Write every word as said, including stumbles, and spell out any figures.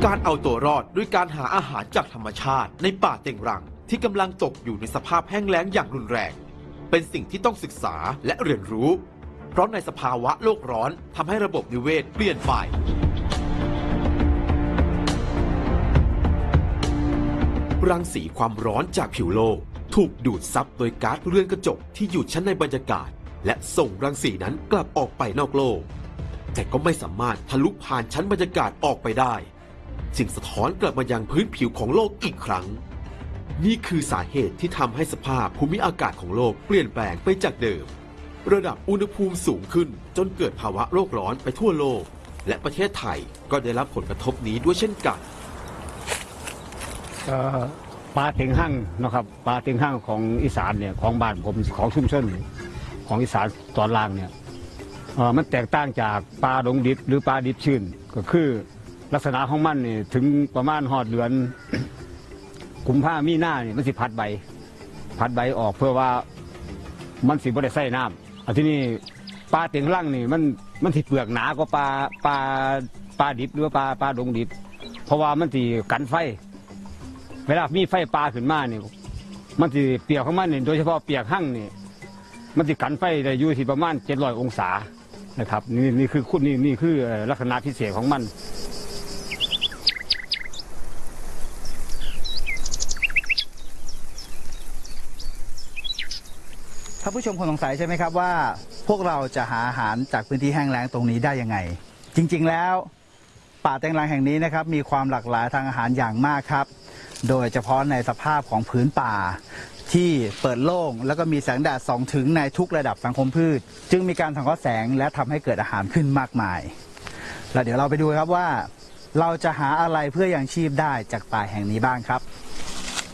การเอาตัวรอดด้วยการหาอาหารจากธรรมชาติในป่าเต็งรังที่กำลังตกอยู่ในสภาพแห้งแล้งอย่างรุนแรงเป็นสิ่งที่ต้องศึกษาและเรียนรู้เพราะในสภาวะโลกร้อนทำให้ระบบนิเวศเปลี่ยนไปรังสีความร้อนจากผิวโลกถูกดูดซับโดยก๊าซเรือนกระจกที่อยู่ชั้นในบรรยากาศและส่งรังสีนั้นกลับออกไปนอกโลกแต่ก็ไม่สามารถทะลุผ่านชั้นบรรยากาศออกไปได้จึงสะท้อนกลับมายังพื้นผิวของโลกอีกครั้งนี่คือสาเหตุที่ทำให้สภาพภูมิอากาศของโลกเปลี่ยนแปลงไปจากเดิมระดับอุณหภูมิสูงขึ้นจนเกิดภาวะโลกร้อนไปทั่วโลกและประเทศไทยก็ได้รับผลกระทบนี้ด้วยเช่นกันปลาเต็งหั่งนะครับปลาเต็งหั่งของอีสานเนี่ยของบ้านผมของชุมชนของอีสานตอนล่างเนี่ยมันแตกต่างจากปลาดงดิบหรือปลาดิบชื้นก็คือลักษณะของมันนี่ถึงประมาณหอดเดือนกุมภามีนาเนี่ยมันสิพัดใบพัดใบออกเพื่อว่ามันสิบ่ได้ใส่น้ำอันที่นี่ปลาเต็งหั่งนี่มันมันสิเปลือกหนากว่าปลาปลาปลาดิบหรือว่าปลาปลาดงดิบเพราะว่ามันสิกันไฟเวลามีไฟปลาขึ้นมาเนี่ยมันสิเปียกของมันเนี่ยโดยเฉพาะเปียกหั่งนี่มันสิกันไฟได้อยู่ที่ประมาณเจ็ดร้อยองศานะครับนี่นี่คือคุณนี่นี่คือลักษณะพิเศษของมันท่านผู้ชมคงสงสัยใช่ไหมครับว่าพวกเราจะหาอาหารจากพื้นที่แห้งแล้งตรงนี้ได้ยังไงจริงๆแล้วป่าเต็งรังแห่งนี้นะครับมีความหลากหลายทางอาหารอย่างมากครับโดยเฉพาะในสภาพของพื้นป่าที่เปิดโล่งแล้วก็มีแสงแดดส่องถึงในทุกระดับสังคมพืชจึงมีการสังเคราะห์แสงและทำให้เกิดอาหารขึ้นมากมายแล้วเดี๋ยวเราไปดูครับว่าเราจะหาอะไรเพื่อยังชีพได้จากป่าแห่งนี้บ้างครับ